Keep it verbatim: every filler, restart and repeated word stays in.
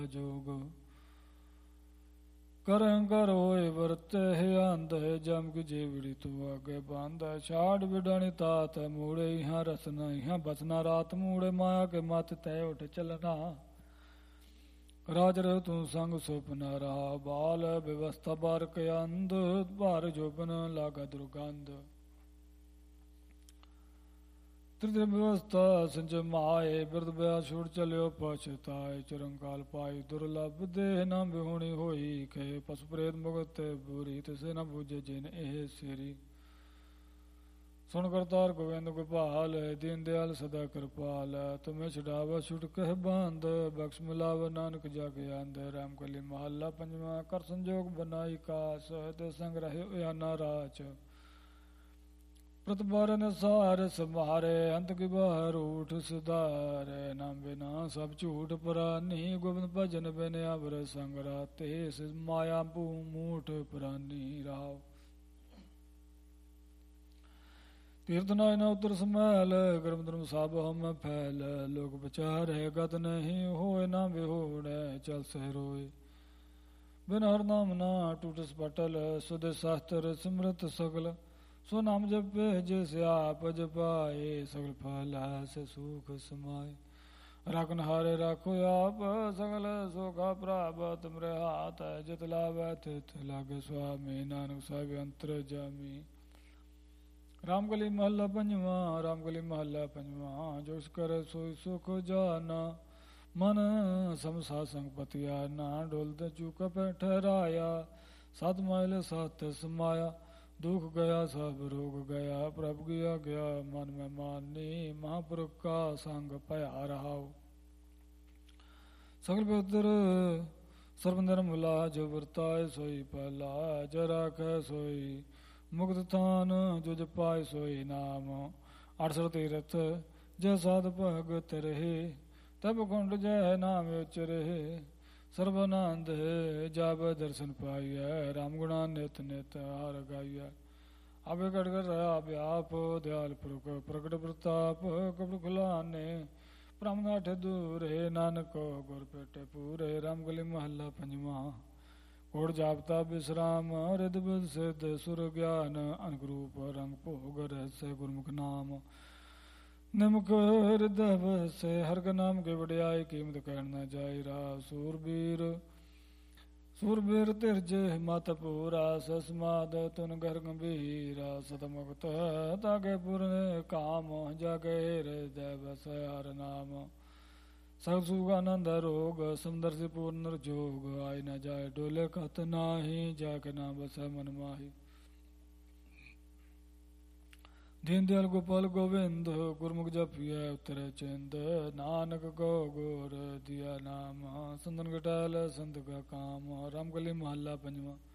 जोग करं कर होए वरते है आंध है जम की जेवड़ी तू आगे बांध है छाड़ बिडानी तात है मूड़े यहाँ रसना यहाँ बसना रात मूड़े माया के मत तय उठ चलना राज रह तू संग सुपना रहा बाल व्यवस्था बार के अंध बार जोबन लागा दुर्गंध तृतीय व्यवस्था संजमाए बिरद ब्याह छूट चलियो पछताए चिरंकाल पाई दुर्लभ देह न बिहुणी होई खे पशु प्रेत मुगत बुरी तिसे न बूझे जिन एह सिरी सुन करतार गोविंद गोपाल दीन दयाल सदा कृपाल तुम्हें छुड़ावा छुट कह बांध बख्श मिलाव नानक जाके आंध राम कली महला पंजवा कर संजोग बनाई कास ते संग रहे या नाराज प्रतिबारन सार समारे अंत की बाहर उठ सुधारे नाम बिना सब झूठ पुरानी गोविंद भजन बिन अवर संग राते माया पू मूठ पुरानी राव तीर्थ नाय न उतर समैल गर्म धर्म सब हम फैल लोग बचार है गत नहीं होए ना बेहोड़ चल सह रोए बिन हर नाम ना टूट स्पटल सुध शास्त्र सिमरत सगल सो नाम जपे जैसे आप जपाए सगल फल से सुख समाए राखन हारे राखो आप सगल सोखा प्राप्त तुमरे हाथ है जित लाभे तित लागे स्वामी नानक साहिब अंतर जामी रामकली महला पंजवा रामकली महला पंजवा जोश करे सोई सुख जाना मन समसा संगपतिया ना डोलते चूक पे ठहराया सात माइल सात समाया दुख गया सब रोग गया प्रभु गया गया मन में मानी महापुरुष का संग पया रहा सगल पवित्र सर्वनिर्मला जो वर्ताए सोई पहला जरा कह सोई मुक्त थान जो जपाए सोई नाम अड़सठ तीरथ जय साध भगत रहे तब कुंड जय नाम उच्च रहे सर्वनांद है जाब दर्शन पाइय राम गुणा नित नित हार गाइय अब कटकर रहा व्याप दयाल पुरख प्रकट प्रताप कपड़ खुलाने ब्रह्मनाठ दूर है नानक गुर पेटे पूरे राम गली महला पंजवा कोड़ जापता विश्राम हृद बुद्ध सिद्ध सुर ज्ञान अनुरूप रंग भोग रहस्य गुरमुख नाम निमुख हृदय से हर का नाम के बड़ियाई कीमत कहना जाय रा सूरबीर सूरबीर तिरज मत पूरा सस्माद तुन घर गंभीरा सतमुक्त ताके पूर्ण काम जागे हृदय बस हर नाम सब सुखानंद रोग सुंदर से पूर्ण जोग आय न जाए डोले कत नाही जाके ना बस मन माही दीन दयाल गोपाल गोविंद गुरमुख जपिया उतरे चिंद नानक को गोर दिया नाम संतन घटाल संत का काम रामकली महला पंजवा